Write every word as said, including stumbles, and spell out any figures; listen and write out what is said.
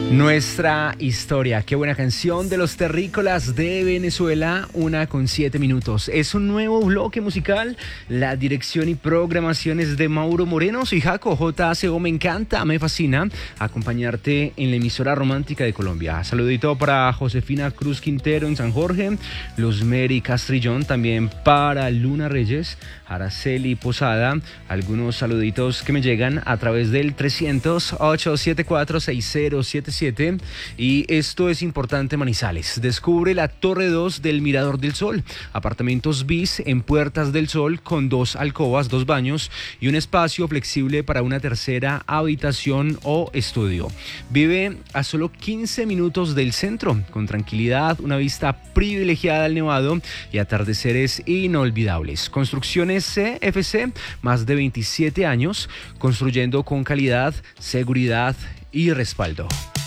Nuestra historia, qué buena canción de los Terrícolas de Venezuela, una con siete minutos. Es un nuevo bloque musical, la dirección y programación es de Mauro Moreno. Soy Jaco, J C O, me encanta, me fascina acompañarte en la emisora romántica de Colombia. Saludito para Josefina Cruz Quintero en San Jorge, Luzmeri Castrillón, también para Luna Reyes, Araceli Posada, algunos saluditos que me llegan a través del trescientos, ochocientos setenta y cuatro, sesenta setenta y siete. Y esto es importante, Manizales. Descubre la Torre dos del Mirador del Sol. Apartamentos bis en Puertas del Sol con dos alcobas, dos baños y un espacio flexible para una tercera habitación o estudio. Vive a solo quince minutos del centro, con tranquilidad, una vista privilegiada al Nevado y atardeceres inolvidables. Construcciones C F C, más de veintisiete años, construyendo con calidad, seguridad y respaldo.